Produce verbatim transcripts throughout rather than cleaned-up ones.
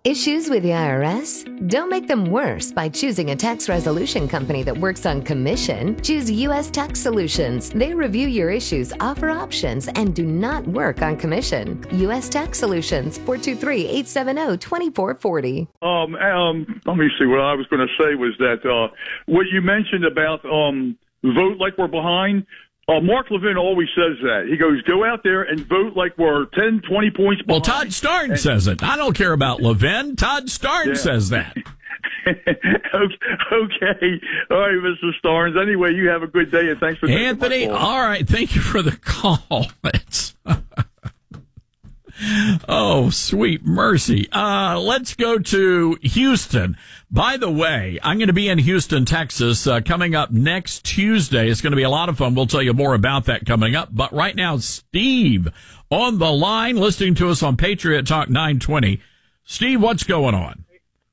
Issues with the I R S? Don't make them worse by choosing a tax resolution company that works on commission. Choose U S Tax Solutions. They review your issues, offer options, and do not work on commission. U S Tax Solutions, four two three, eight seven zero, two four four zero. Um, um, let me see. What I was going to say was that uh, what you mentioned about um, vote like we're behind. Uh, Mark Levin always says that. He goes, go out there and vote like we're ten, twenty points behind. Well, Todd Starnes and, says it. I don't care about Levin. Todd Starnes yeah. says that. Okay. All right, Mister Starnes. Anyway, you have a good day, and thanks for taking Anthony, my call. All right. Thank you for the call. It's oh, sweet mercy. Uh, let's go to Houston. By the way, I'm going to be in Houston, Texas, uh, coming up next Tuesday. It's going to be a lot of fun. We'll tell you more about that coming up. But right now, Steve on the line, listening to us on Patriot Talk nine twenty. Steve, what's going on?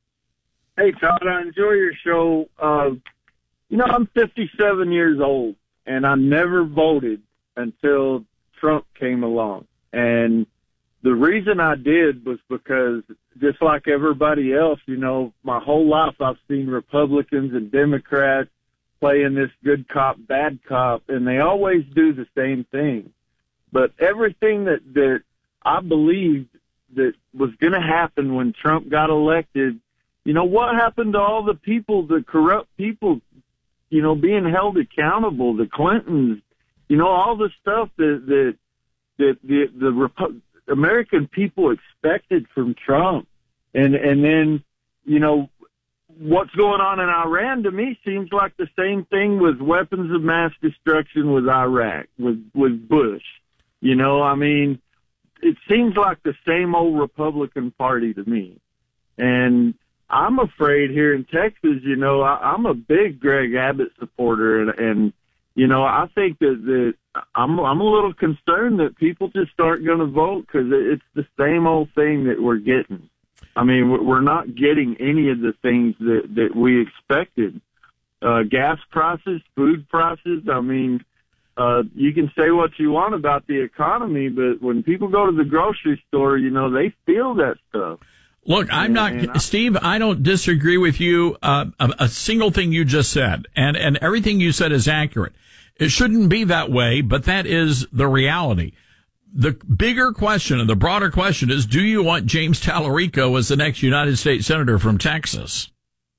Hey, Todd, I enjoy your show. Uh, you know, I'm fifty-seven years old, and I never voted until Trump came along. And the reason I did was because, just like everybody else, you know, my whole life I've seen Republicans and Democrats playing this good cop, bad cop, and they always do the same thing. But everything that, that I believed that was going to happen when Trump got elected, you know, what happened to all the people, the corrupt people, you know, being held accountable, the Clintons, you know, all the stuff that, that, that the, the, the American people expected from Trump. And, and then, you know, what's going on in Iran to me seems like the same thing with weapons of mass destruction with Iraq, with, with Bush. You know, I mean, it seems like the same old Republican Party to me. And I'm afraid here in Texas, you know, I, I'm a big Greg Abbott supporter, and, and you know, I think that, that I'm, I'm a little concerned that people just aren't going to vote because it's the same old thing that we're getting. I mean, we're not getting any of the things that, that we expected. Uh, gas prices, food prices, I mean, uh, you can say what you want about the economy, but when people go to the grocery store, you know, they feel that stuff. Look, I'm not, and, and I, Steve, I don't disagree with you, uh, a, a single thing you just said, and, and everything you said is accurate. It shouldn't be that way, but that is the reality. The bigger question and the broader question is, do you want James Tallarico as the next United States Senator from Texas?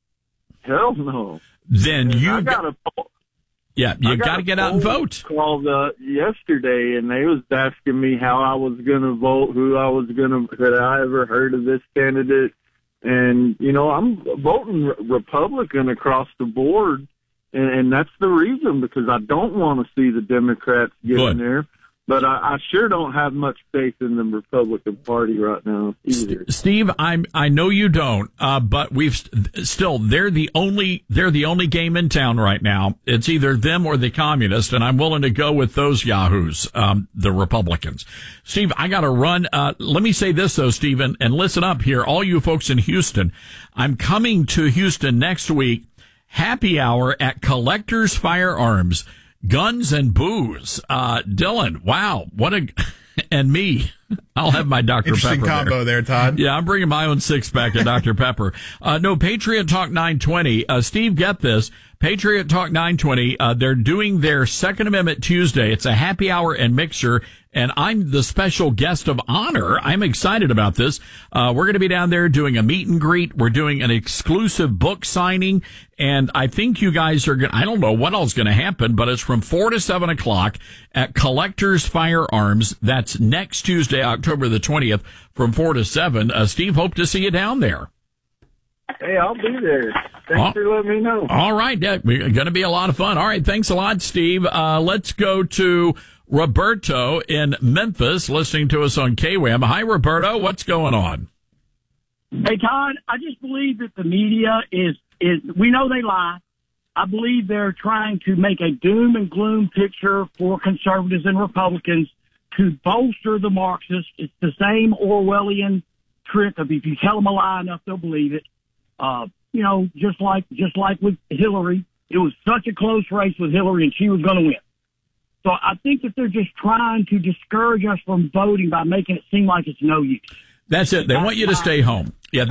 Hell no. Then and you I got a Yeah, you got to get out and vote. Called uh, yesterday, and they was asking me how I was going to vote, who I was going to, had I ever heard of this candidate? And, you know, I'm voting re- Republican across the board, and, and that's the reason, because I don't want to see the Democrats get Good. in there. But I, I sure don't have much faith in the Republican Party right now either. Steve, I'm I know you don't, uh, but we've st- still they're the only they're the only game in town right now. It's either them or the communists, and I'm willing to go with those yahoos, um, the Republicans. Steve, I got to run. Uh, let me say this though, Stephen, and listen up here, all you folks in Houston. I'm coming to Houston next week. Happy hour at Collectors Firearms. Guns and booze. Uh, Dylan, wow, what a, and me. I'll have my Doctor Pepper. Interesting combo there. there, Todd. Yeah, I'm bringing my own six pack of Doctor Pepper. Uh, no, Patriot Talk nine twenty. Uh, Steve, get this. Patriot Talk nine twenty, uh, they're doing their Second Amendment Tuesday. It's a happy hour and mixer, and I'm the special guest of honor. I'm excited about this. Uh, we're going to be down there doing a meet and greet. We're doing an exclusive book signing, and I think you guys are going to, I don't know what else is going to happen, but it's from four to seven o'clock at Collectors Firearms. That's next Tuesday, October the twentieth, from four to seven. Uh, Steve, hope to see you down there. Hey, I'll be there. Thanks oh, for letting me know. All right. Yeah, going to be a lot of fun. All right. Thanks a lot, Steve. Uh, let's go to Roberto in Memphis, listening to us on K W A M. Hi, Roberto. What's going on? Hey, Todd, I just believe that the media is, is, we know they lie. I believe they're trying to make a doom and gloom picture for conservatives and Republicans to bolster the Marxists. It's the same Orwellian trick of if you tell them a lie enough, they'll believe it. Uh, you know, just like, just like with Hillary, it was such a close race with Hillary and she was going to win. So I think that they're just trying to discourage us from voting by making it seem like it's no use. That's it. They want you to stay home. Yeah.